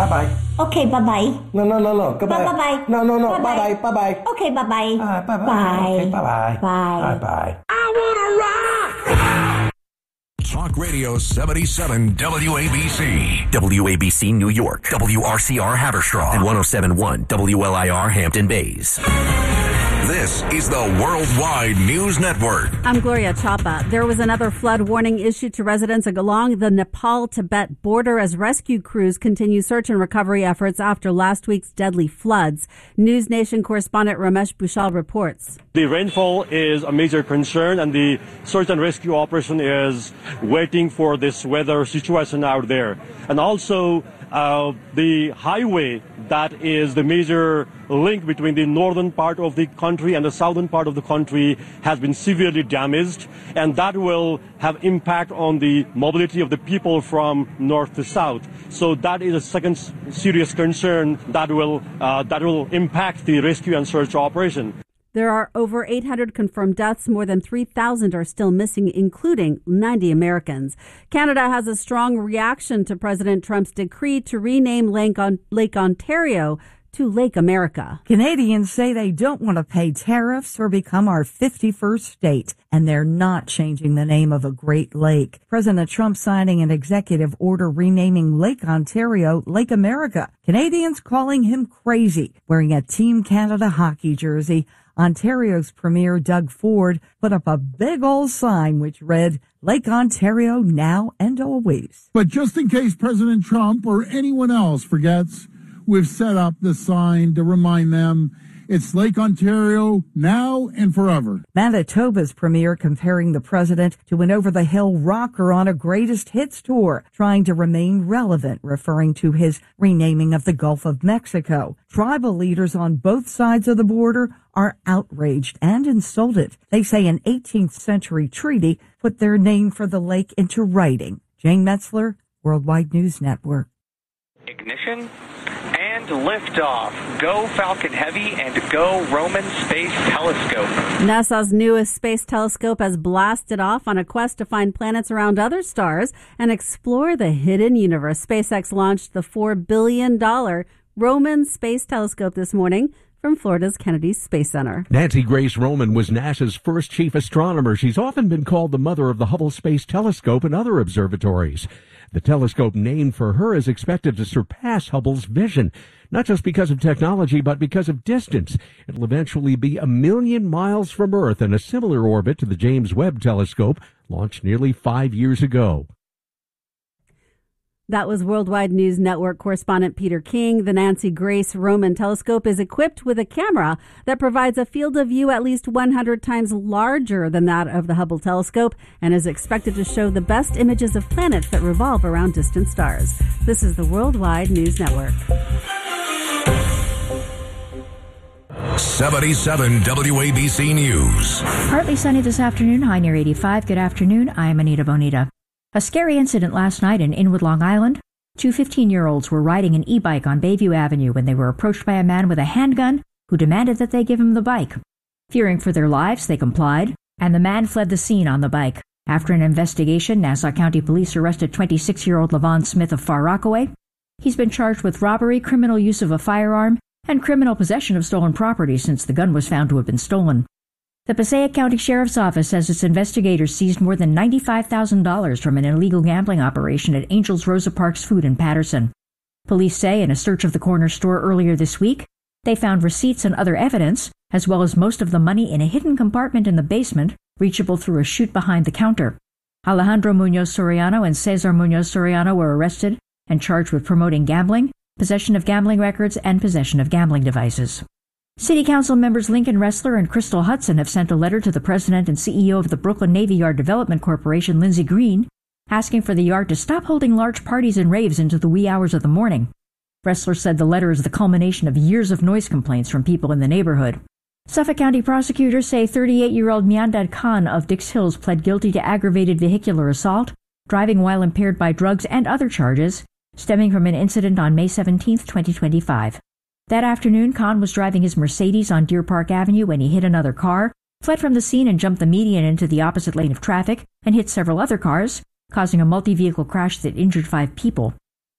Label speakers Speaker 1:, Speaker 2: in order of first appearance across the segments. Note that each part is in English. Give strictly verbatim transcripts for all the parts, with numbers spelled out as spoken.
Speaker 1: bye-bye.
Speaker 2: Okay, bye-bye.
Speaker 1: No, no, no, no. Goodbye.
Speaker 2: Bye-bye.
Speaker 1: No, no, no.
Speaker 2: Bye-bye.
Speaker 1: Bye-bye. Bye-bye.
Speaker 2: Okay, bye-bye.
Speaker 1: Uh, bye-bye.
Speaker 2: Bye.
Speaker 1: Okay, bye-bye.
Speaker 2: Bye.
Speaker 1: Bye-bye.
Speaker 3: I wanna rock!
Speaker 4: Talk Radio seventy-seven W A B C.
Speaker 5: W A B C New York, W R C R Haverstraw, and one oh seven point one W L I R Hampton Bays.
Speaker 4: This is the Worldwide News Network.
Speaker 6: I'm Gloria Chapa. There was another flood warning issued to residents along the Nepal-Tibet border as rescue crews continue search and recovery efforts after last week's deadly floods. News Nation correspondent Ramesh Bhushal reports.
Speaker 7: The rainfall is a major concern, and the search and rescue operation is waiting for this weather situation out there. And also, uh, the highway that is the major link between the northern part of the country and the southern part of the country has been severely damaged, and that will have impact on the mobility of the people from north to south. So that is a second serious concern that will uh, that will impact the rescue and search operation.
Speaker 6: There are over eight hundred confirmed deaths. More than three thousand are still missing, including ninety Americans. Canada has a strong reaction to President Trump's decree to rename Lake, on- Lake Ontario to Lake America.
Speaker 8: Canadians say they don't want to pay tariffs or become our fifty-first state, and they're not changing the name of a Great Lake. President Trump signing an executive order renaming Lake Ontario Lake America. Canadians calling him crazy, wearing a Team Canada hockey jersey. Ontario's Premier Doug Ford put up a big old sign which read, Lake Ontario now and always.
Speaker 9: But just in case President Trump or anyone else forgets, we've set up the sign to remind them it's Lake Ontario now and forever.
Speaker 8: Manitoba's premier comparing the president to an over-the-hill rocker on a greatest hits tour, trying to remain relevant, referring to his renaming of the Gulf of Mexico. Tribal leaders on both sides of the border are outraged and insulted. They say an eighteenth century treaty put their name for the lake into writing. Jane Metzler, Worldwide News Network.
Speaker 10: Ignition and liftoff. Go Falcon Heavy and go Roman Space Telescope.
Speaker 6: NASA's newest space telescope has blasted off on a quest to find planets around other stars and explore the hidden universe. SpaceX launched the four billion dollars Roman Space Telescope this morning from Florida's Kennedy Space Center.
Speaker 11: Nancy Grace Roman was NASA's first chief astronomer. She's often been called the mother of the Hubble Space Telescope and other observatories. The telescope named for her is expected to surpass Hubble's vision, not just because of technology, but because of distance. It'll eventually be a million miles from Earth in a similar orbit to the James Webb Telescope, launched nearly five years ago.
Speaker 6: That was Worldwide News Network correspondent Peter King. The Nancy Grace Roman Telescope is equipped with a camera that provides a field of view at least one hundred times larger than that of the Hubble telescope and is expected to show the best images of planets that revolve around distant stars. This is the Worldwide News Network.
Speaker 4: seventy-seven W A B C News.
Speaker 12: Partly sunny this afternoon, high near eighty-five. Good afternoon. I'm Anita Bonita. A scary incident last night in Inwood, Long Island. Two fifteen-year-olds were riding an e-bike on Bayview Avenue when they were approached by a man with a handgun who demanded that they give him the bike. Fearing for their lives, they complied, and the man fled the scene on the bike. After an investigation, Nassau County Police arrested twenty-six-year-old Levon Smith of Far Rockaway. He's been charged with robbery, criminal use of a firearm, and criminal possession of stolen property since the gun was found to have been stolen. The Passaic County Sheriff's Office says its investigators seized more than ninety-five thousand dollars from an illegal gambling operation at Angels Rosa Parks Food in Patterson. Police say in a search of the corner store earlier this week, they found receipts and other evidence, as well as most of the money in a hidden compartment in the basement, reachable through a chute behind the counter. Alejandro Munoz Soriano and Cesar Munoz Soriano were arrested and charged with promoting gambling, possession of gambling records, and possession of gambling devices. City Council members Lincoln Ressler and Crystal Hudson have sent a letter to the president and C E O of the Brooklyn Navy Yard Development Corporation, Lindsey Green, asking for the yard to stop holding large parties and raves into the wee hours of the morning. Ressler said the letter is the culmination of years of noise complaints from people in the neighborhood. Suffolk County prosecutors say thirty-eight-year-old Miandad Khan of Dix Hills pled guilty to aggravated vehicular assault, driving while impaired by drugs, and other charges, stemming from an incident on May seventeenth, twenty twenty-five. That afternoon, Khan was driving his Mercedes on Deer Park Avenue when he hit another car, fled from the scene and jumped the median into the opposite lane of traffic, and hit several other cars, causing a multi-vehicle crash that injured five people.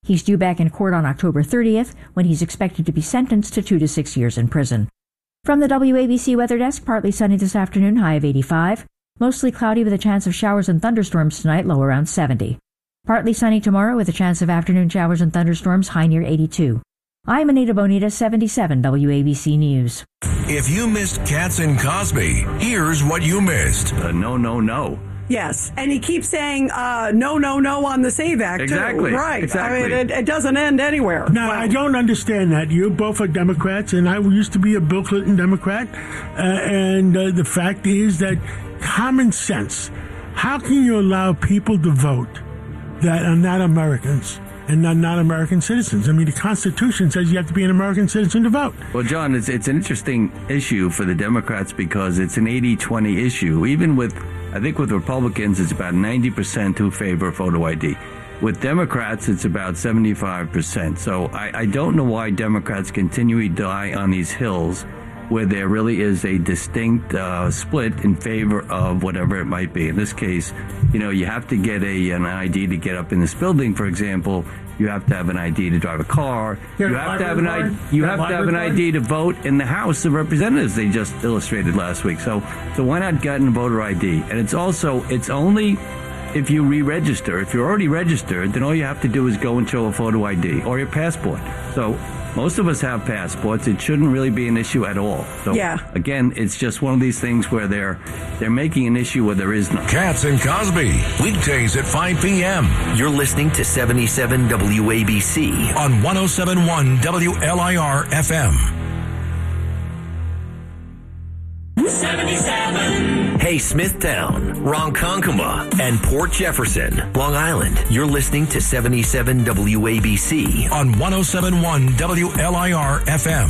Speaker 12: He's due back in court on October thirtieth, when he's expected to be sentenced to two to six years in prison. From the W A B C Weather Desk, partly sunny this afternoon, high of eighty-five. Mostly cloudy with a chance of showers and thunderstorms tonight, low around seventy. Partly sunny tomorrow with a chance of afternoon showers and thunderstorms, high near eighty-two. I'm Anita Bonita, seventy-seven W A B C News.
Speaker 4: If you missed Katz and Cosby, here's what you missed.
Speaker 1: Uh, no, no, no.
Speaker 2: Yes, and he keeps saying uh, no, no, no on the SAVE Act,
Speaker 1: exactly.
Speaker 2: too. Right.
Speaker 1: Exactly.
Speaker 2: I mean, it, it doesn't end anywhere.
Speaker 13: Now,
Speaker 2: well,
Speaker 13: I don't understand that. You both are Democrats, and I used to be a Bill Clinton Democrat. Uh, and uh, the fact is that common sense, how can you allow people to vote that are not Americans and not, not American citizens? I mean, the Constitution says you have to be an American citizen to vote.
Speaker 1: Well, John, it's, it's an interesting issue for the Democrats because it's an eighty twenty issue. Even with, I think with Republicans, it's about ninety percent who favor photo I D. With Democrats, it's about seventy-five percent. So I, I don't know why Democrats continually die on these hills where there really is a distinct uh, split in favor of whatever it might be. In this case, you know, you have to get a an I D to get up in this building, for example. You have to have an I D to drive a car.
Speaker 13: You
Speaker 1: you have to have an I D. You have to have an I D to vote in the House of Representatives. They just illustrated last week. So, so why not get a voter I D? And it's also it's only if you re-register. If you're already registered, then all you have to do is go and show a photo I D or your passport. So most of us have passports. It shouldn't really be an issue at all. So
Speaker 2: yeah.
Speaker 1: Again, it's just one of these things where they're they're making an issue where there is none.
Speaker 4: Katz and Cosby, weekdays at five p.m.
Speaker 5: You're listening to seventy-seven W A B C
Speaker 4: on one oh seven point one W L I R F M.
Speaker 3: seventy-seven.
Speaker 5: Hey, Smithtown, Ronkonkoma, and Port Jefferson, Long Island. You're listening to seventy-seven W A B C
Speaker 4: on one oh seven point one W L I R F M.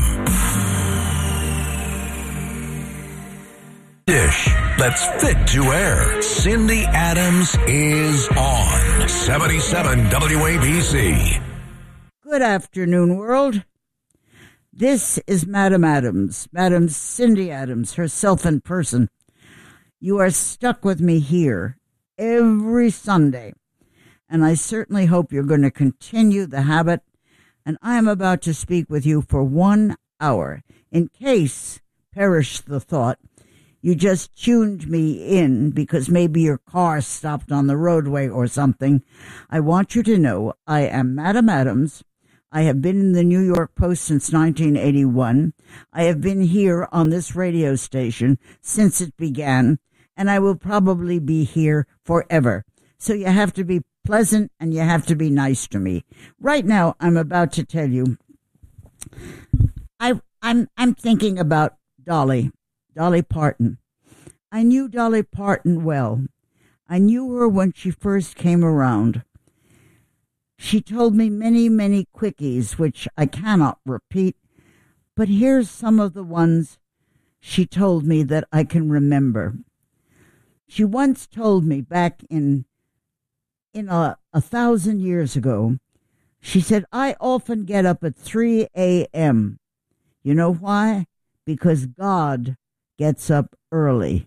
Speaker 4: Dish that's fit to air. Cindy Adams is on seventy-seven W A B C.
Speaker 14: Good afternoon, world. This is Madam Adams, Madam Cindy Adams, herself in person. You are stuck with me here every Sunday, and I certainly hope you're going to continue the habit, and I am about to speak with you for one hour. In case, perish the thought, you just tuned me in because maybe your car stopped on the roadway or something, I want you to know I am Madam Adams. I have been in the New York Post since nineteen eighty-one. I have been here on this radio station since it began, and I will probably be here forever. So you have to be pleasant and you have to be nice to me. Right now, I'm about to tell you, I, I'm, I'm thinking about Dolly, Dolly Parton. I knew Dolly Parton well. I knew her when she first came around. She told me many, many quickies, which I cannot repeat, but here's some of the ones she told me that I can remember. She once told me back in in a, a thousand years ago, she said, I often get up at three a.m. You know why? Because God gets up early.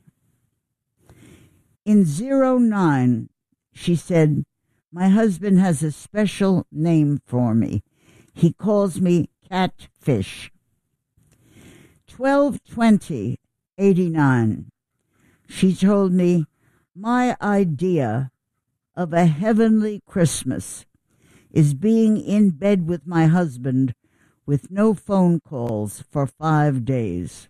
Speaker 14: In zero nine, she said, my husband has a special name for me. He calls me Catfish. twelve twenty eighty-nine. She told me, my idea of a heavenly Christmas is being in bed with my husband with no phone calls for five days.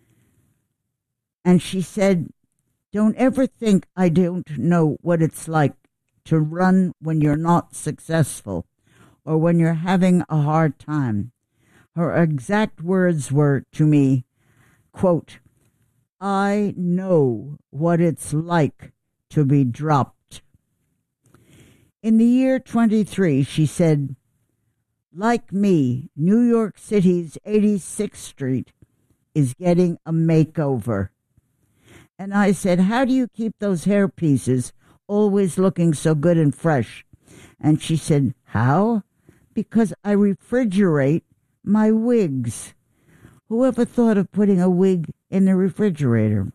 Speaker 14: And she said, don't ever think I don't know what it's like to run when you're not successful or when you're having a hard time. Her exact words were to me, quote, I know what it's like to be dropped. In the year twenty-three, she said, like me, New York City's eighty-sixth Street is getting a makeover. And I said, how do you keep those hair pieces always looking so good and fresh? And she said, how? Because I refrigerate my wigs. Whoever thought of putting a wig in the refrigerator?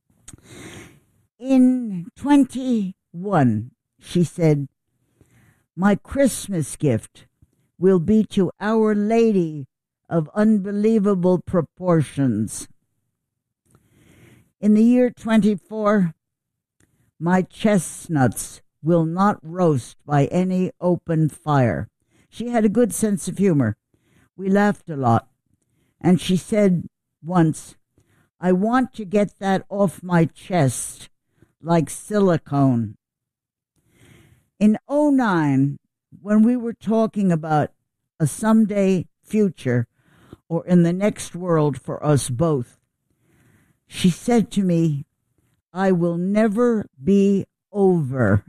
Speaker 14: In twenty-one, she said, My Christmas gift will be to Our Lady of unbelievable proportions. In the year twenty-four, my chestnuts will not roast by any open fire. She had a good sense of humor. We laughed a lot. And she said once, I want to get that off my chest like silicone. In oh nine, when we were talking about a someday future or in the next world for us both, she said to me, I will never be over.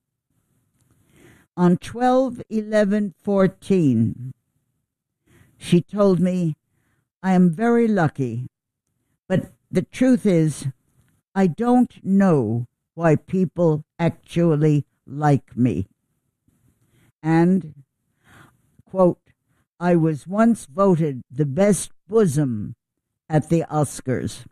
Speaker 14: On twelve eleven fourteen, she told me, I am very lucky, but the truth is, I don't know why people actually like me. And, quote, I was once voted the best bosom at the Oscars.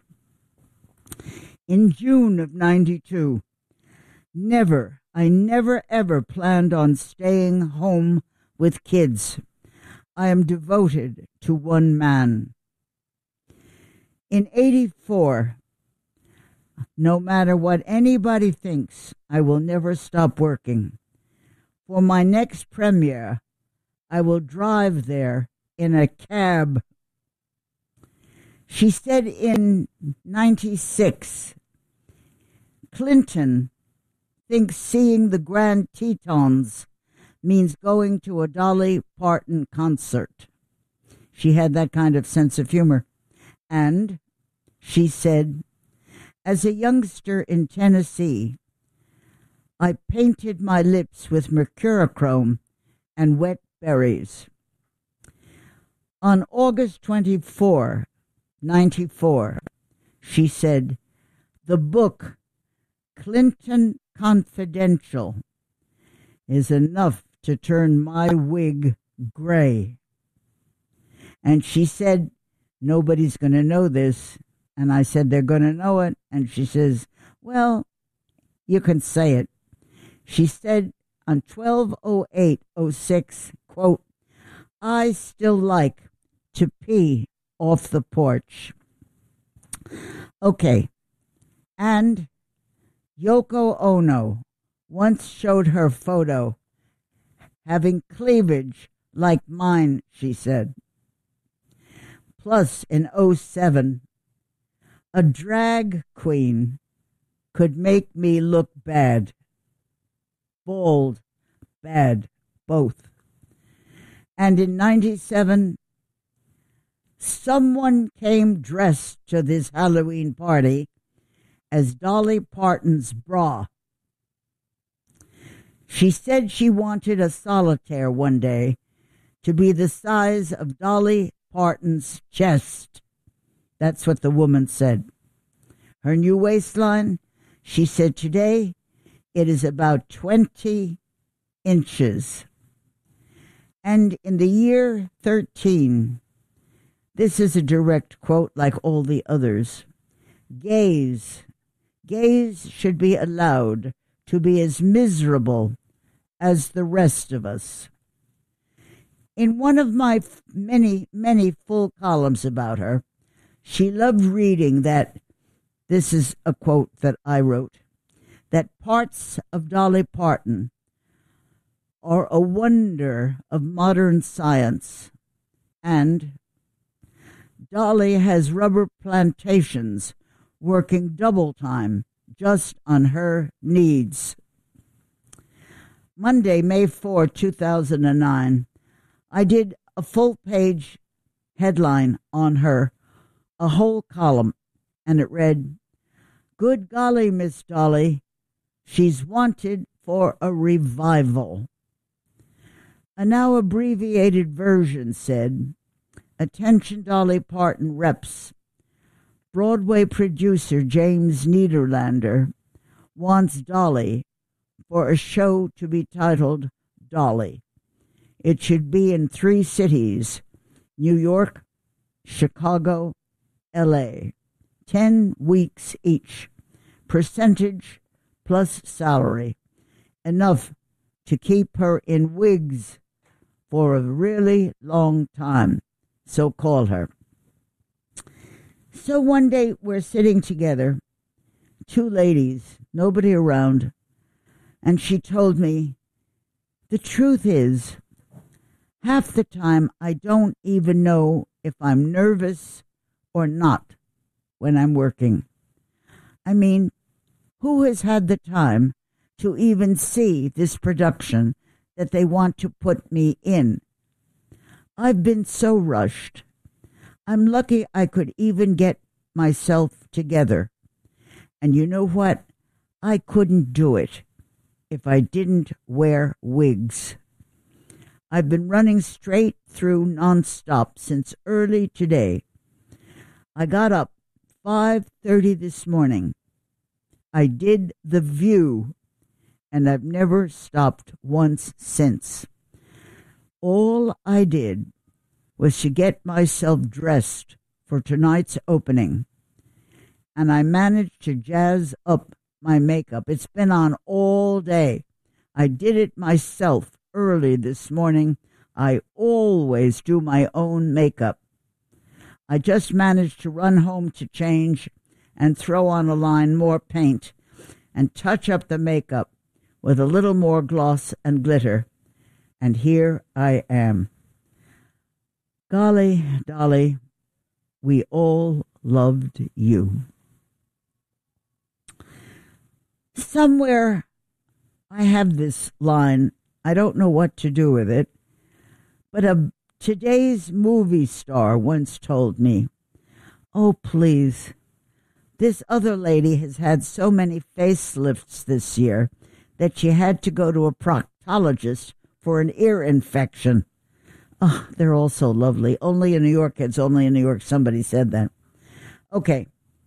Speaker 14: In June of ninety-two, never, I never ever planned on staying home with kids. I am devoted to one man. In eighty-four, no matter what anybody thinks, I will never stop working. For my next premiere, I will drive there in a cab. She said in ninety-six, Clinton thinks seeing the Grand Tetons means going to a Dolly Parton concert. She had that kind of sense of humor. And she said, as a youngster in Tennessee, I painted my lips with mercurochrome and wet berries. On August twenty-fourth, ninety-four, she said, the book Clinton Confidential is enough to turn my wig gray. And she said, nobody's going to know this. And I said, they're going to know it. And she says, well, you can say it. She said on twelve oh eight oh six, quote, I still like to pee off the porch. Okay. And Yoko Ono once showed her photo having cleavage like mine, she said. Plus, in oh seven, a drag queen could make me look bad. Bald, bad, both. And in ninety-seven, someone came dressed to this Halloween party as Dolly Parton's bra. She said she wanted a solitaire one day to be the size of Dolly Parton's chest. That's what the woman said. Her new waistline, she said today, it is about twenty inches. And in the year thirteen, this is a direct quote like all the others, gays, gays should be allowed to be as miserable as the rest of us. In one of my many, many full columns about her, she loved reading that, this is a quote that I wrote, that parts of Dolly Parton are a wonder of modern science, and Dolly has rubber plantations working double time just on her needs. Monday, May fourth, two thousand nine, I did a full-page headline on her, a whole column, and it read, good golly, Miss Dolly, she's wanted for a revival. A now abbreviated version said, attention Dolly Parton reps, Broadway producer James Niederlander wants Dolly for a show to be titled Dolly. It should be in three cities, New York, Chicago, L A, ten weeks each, percentage plus salary, enough to keep her in wigs for a really long time. So call her. So one day we're sitting together, two ladies, nobody around, and she told me, the truth is, half the time I don't even know if I'm nervous or not when I'm working. I mean, who has had the time to even see this production that they want to put me in? I've been so rushed. I'm lucky I could even get myself together. And you know what? I couldn't do it if I didn't wear wigs. I've been running straight through nonstop since early today. I got up five thirty this morning. I did The View, and I've never stopped once since. All I did was to get myself dressed for tonight's opening, and I managed to jazz up my makeup. It's been on all day. I did it myself early this morning. I always do my own makeup. I just managed to run home to change and throw on a line more paint and touch up the makeup with a little more gloss and glitter. And here I am. Golly, Dolly, we all loved you. Somewhere I have this line. I don't know what to do with it, but a today's movie star once told me, oh, please, this other lady has had so many facelifts this year that she had to go to a proctologist for an ear infection. Oh, they're all so lovely. Only in New York, it's only in New York. Somebody said that. Okay.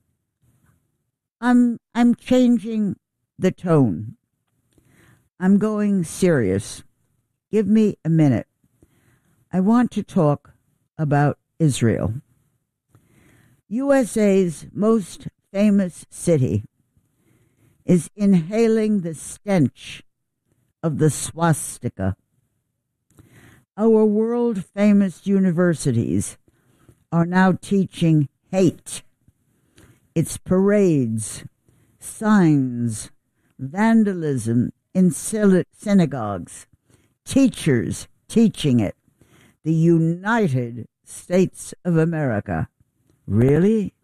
Speaker 14: I'm I'm changing the tone. I'm going serious. Give me a minute. I want to talk about Israel. U S A's most famous city is inhaling the stench of the swastika. Our world-famous universities are now teaching hate. It's parades, signs, vandalism in synagogues, teachers teaching it. The United States of America. Really?